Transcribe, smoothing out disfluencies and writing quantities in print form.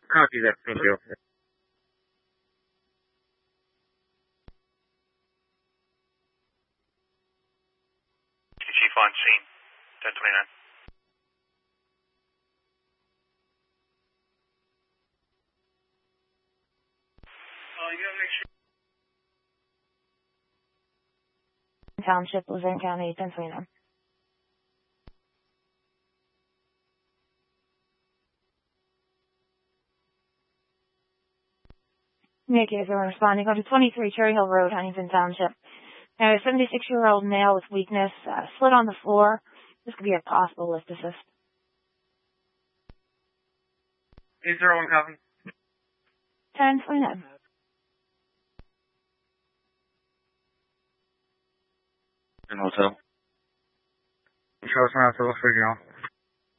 Copy that. Thank you. Chief on scene, 1029. You gotta make sure. Township, Luzerne County, 1029. Make it if you're responding. Go to 23 Cherry Hill Road, Huntington Township. Now, a 76-year-old male with weakness slid on the floor. This could be a possible lift assist. 801 copy. 1029. In hotel. Show us around, so we'll figure out.